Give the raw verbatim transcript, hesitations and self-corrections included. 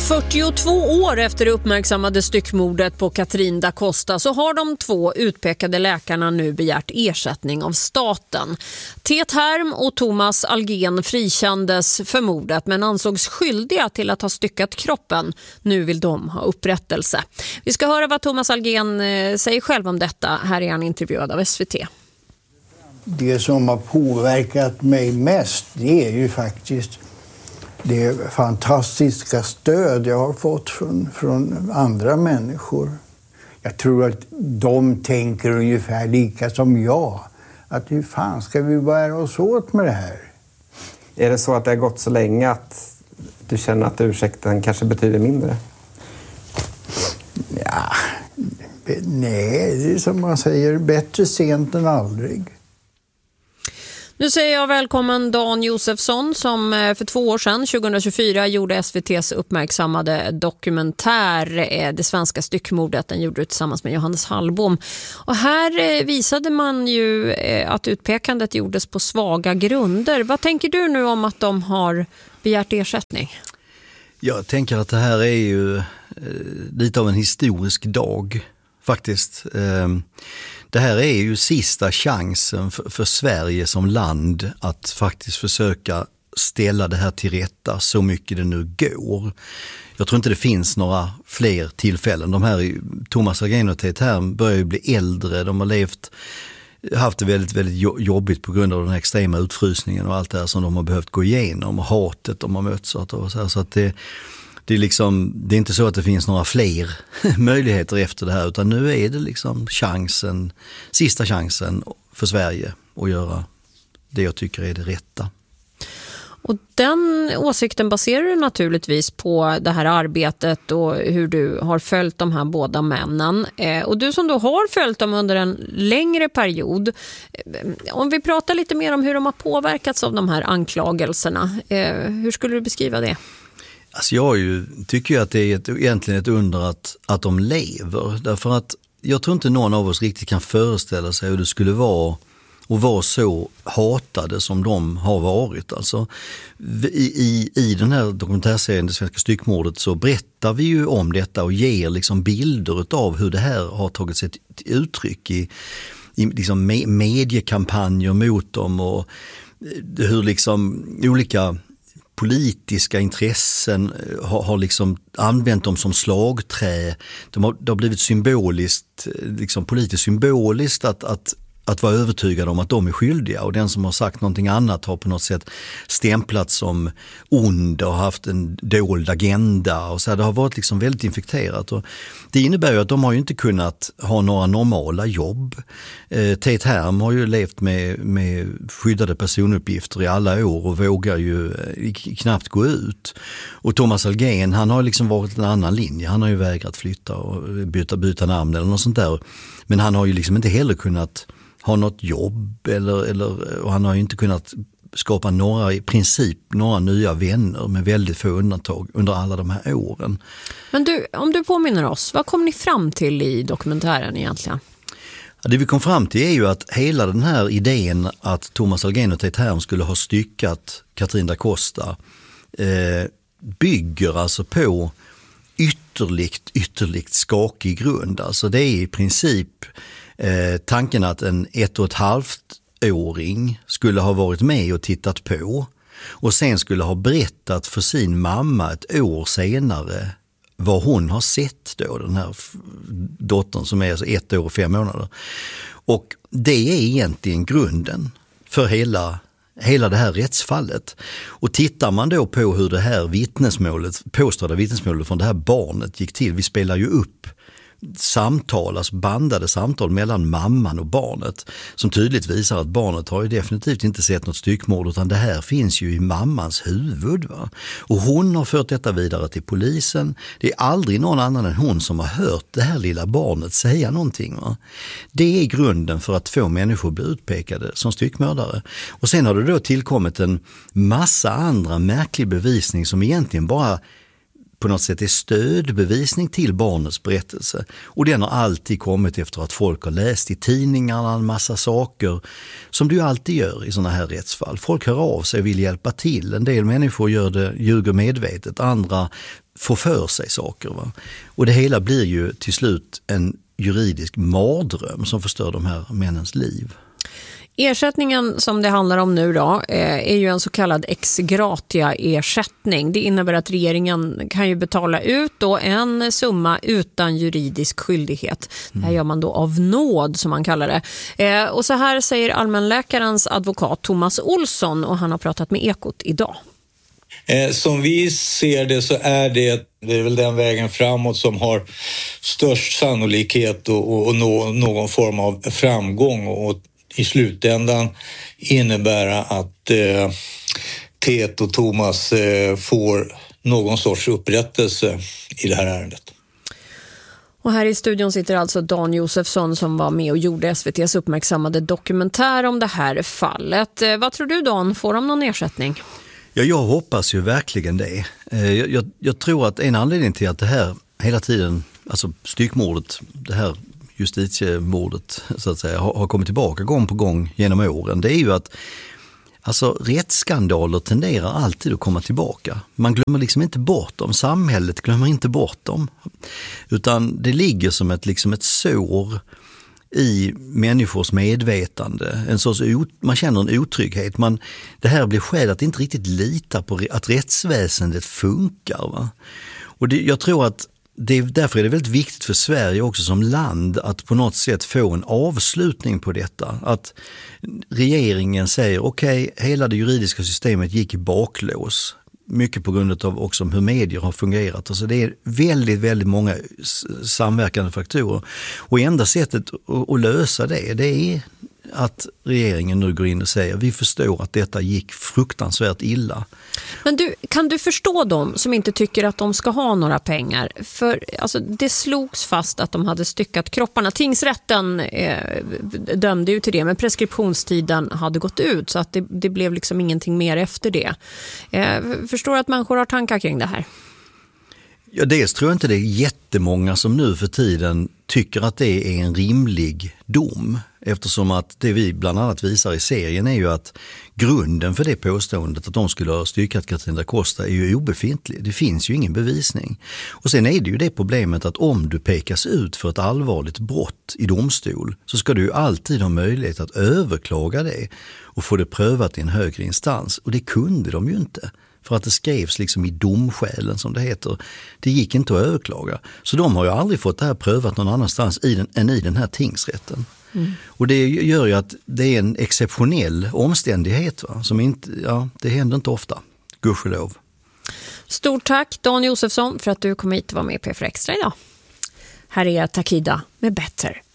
fyrtiotvå år efter det uppmärksammade styckmordet på Catrin da Costa så har de två utpekade läkarna nu begärt ersättning av staten. Tet Härm och Thomas Algén frikändes för mordet men ansågs skyldiga till att ha styckat kroppen. Nu vill de ha upprättelse. Vi ska höra vad Thomas Algén säger själv om detta. Här är han intervjuad av S V T. Det som har påverkat mig mest, det är ju faktiskt det fantastiska stöd jag har fått från, från andra människor. Jag tror att de tänker ungefär lika som jag. Att hur fan ska vi bära oss åt med det här? Är det så att det har gått så länge att du känner att ursäkten kanske betyder mindre? Ja, nej, det är som man säger, bättre sent än aldrig. Nu säger jag välkommen Dan Josefsson som för två år sedan, tjugohundratjugofyra, gjorde S V T:s uppmärksammade dokumentär Det svenska styckmordet. Den gjorde du tillsammans med Johannes Hallbom. Och här visade man ju att utpekandet gjordes på svaga grunder. Vad tänker du nu om att de har begärt ersättning? Jag tänker att det här är ju eh, lite av en historisk dag faktiskt. Eh, Det här är ju sista chansen för, för Sverige som land att faktiskt försöka ställa det här till rätta så mycket det nu går. Jag tror inte det finns några fler tillfällen. De här, Thomas Algén och Tet Härm börjar ju bli äldre. De har levt, haft det väldigt, väldigt jobbigt på grund av den här extrema utfrysningen och allt det här som de har behövt gå igenom och hatet de har mötts av. Och så här, så att det Det är, liksom, det är inte så att det finns några fler möjligheter efter det här, utan nu är det liksom chansen, sista chansen för Sverige att göra det jag tycker är det rätta. Och den åsikten baserar du naturligtvis på det här arbetet och hur du har följt de här båda männen. Eh, och du som då har följt dem under en längre period, eh, om vi pratar lite mer om hur de har påverkats av de här anklagelserna, eh, hur skulle du beskriva det? Alltså jag ju, tycker ju att det är ett, egentligen ett under att, att de lever. Därför att jag tror inte någon av oss riktigt kan föreställa sig hur det skulle vara och vara så hatade som de har varit. Alltså, i, i, I den här dokumentärserien Det svenska styckmordet så berättar vi ju om detta och ger liksom bilder av hur det här har tagit sig till uttryck i, i liksom mediekampanjer mot dem och hur liksom olika politiska intressen har, har liksom använt dem som slagträ. De har, det har blivit symboliskt, liksom politiskt symboliskt att, att, att vara övertygad om att de är skyldiga, och den som har sagt någonting annat har på något sätt stämplats som ond och haft en dold agenda och så här. Det har varit liksom väldigt infekterat, och det innebär ju att de har ju inte kunnat ha några normala jobb. Eh, Tet Härm har ju levt med, med skyddade personuppgifter i alla år och vågar ju eh, knappt gå ut. Och Thomas Algén, han har liksom varit en annan linje. Han har ju vägrat flytta och byta, byta namn eller något sånt där. Men han har ju liksom inte heller kunnat ha något jobb eller, eller, och han har ju inte kunnat skapa några, i princip några nya vänner med väldigt få undantag under alla de här åren. Men du, om du påminner oss, vad kom ni fram till i dokumentären egentligen? Ja, det vi kom fram till är ju att hela den här idén att Thomas Algén och Tet Härm skulle ha styckat Catrin da Costa eh, bygger alltså på ytterligt, ytterligt skakig grund. Alltså det är i princip eh, tanken att en ett och ett halvt åring skulle ha varit med och tittat på och sen skulle ha berättat för sin mamma ett år senare vad hon har sett då, den här dottern som är alltså ett år och fem månader. Och det är egentligen grunden för hela, hela det här rättsfallet. Och tittar man då på hur det här vittnesmålet, påstådda vittnesmålet från det här barnet gick till, vi spelar ju upp samtal, alltså bandade samtal mellan mamman och barnet som tydligt visar att barnet har ju definitivt inte sett något styckmord, utan det här finns ju i mammans huvud. Va? Och hon har fört detta vidare till polisen. Det är aldrig någon annan än hon som har hört det här lilla barnet säga någonting. Va? Det är grunden för att två människor blir utpekade som styckmördare. Och sen har det då tillkommit en massa andra märklig bevisning som egentligen bara på något sätt är stödbevisning till barnets berättelse. Och den har alltid kommit efter att folk har läst i tidningarna en massa saker som du alltid gör i sådana här rättsfall. Folk hör av sig och vill hjälpa till. En del människor gör det, ljuger medvetet, andra får för sig saker. Va? Och det hela blir ju till slut en juridisk mardröm som förstör de här männens liv. Ersättningen som det handlar om nu då är ju en så kallad ex gratia-ersättning. Det innebär att regeringen kan ju betala ut då en summa utan juridisk skyldighet. Det här gör man då av nåd som man kallar det. Och så här säger allmänläkarens advokat Thomas Olsson, och han har pratat med Ekot idag. Som vi ser det så är det, det är väl den vägen framåt som har störst sannolikhet och, och, och nå, någon form av framgång och i slutändan innebära att eh, Tet och Thomas eh, får någon sorts upprättelse i det här ärendet. Och här i studion sitter alltså Dan Josefsson som var med och gjorde S V T:s uppmärksammade dokumentär om det här fallet. Eh, vad tror du, Dan? Får de någon ersättning? Ja, jag hoppas ju verkligen det. Eh, jag, jag, jag tror att en anledning till att det här hela tiden, alltså styckmordet, det här justitiemordet så att säga, har, har kommit tillbaka gång på gång genom åren, det är ju att alltså, rättsskandaler tenderar alltid att komma tillbaka. Man glömmer liksom inte bort dem, samhället glömmer inte bort dem, utan det ligger som ett, liksom ett sår i människors medvetande. En sorts, man känner en otrygghet. Man, det här blir skäl att inte riktigt lita på att rättsväsendet funkar. Va? Och det, jag tror att det, därför är det väldigt viktigt för Sverige också som land att på något sätt få en avslutning på detta. Att regeringen säger okej, okay, hela det juridiska systemet gick i baklås. Mycket på grund av också hur medier har fungerat. Alltså det är väldigt, väldigt många samverkande faktorer. Och enda sättet att lösa det, det är att regeringen nu går in och säger vi förstår att detta gick fruktansvärt illa. Men du, kan du förstå dem som inte tycker att de ska ha några pengar? För alltså, det slogs fast att de hade styckat kropparna. Tingsrätten eh, dömde ju till det, men preskriptionstiden hade gått ut så att det, det blev liksom ingenting mer efter det. Eh, förstår du att människor har tankar kring det här? Ja, dels tror jag inte det är jättemånga som nu för tiden tycker att det är en rimlig dom. Eftersom att det vi bland annat visar i serien är ju att grunden för det påståendet att de skulle ha styckat Katrin da Costa är ju obefintlig. Det finns ju ingen bevisning. Och sen är det ju det problemet att om du pekas ut för ett allvarligt brott i domstol så ska du ju alltid ha möjlighet att överklaga det och få det prövat i en högre instans. Och det kunde de ju inte. För att det skrevs liksom i domskälen som det heter. Det gick inte att överklaga. Så de har ju aldrig fått det här prövat någon annanstans i den, än i den här tingsrätten. Mm. Och det gör ju att det är en exceptionell omständighet. Va? Som inte, ja, det händer inte ofta. Gudskelov. Stort tack Dan Josefsson för att du kom hit och var med i P fyra Extra idag. Här är Takida med Better.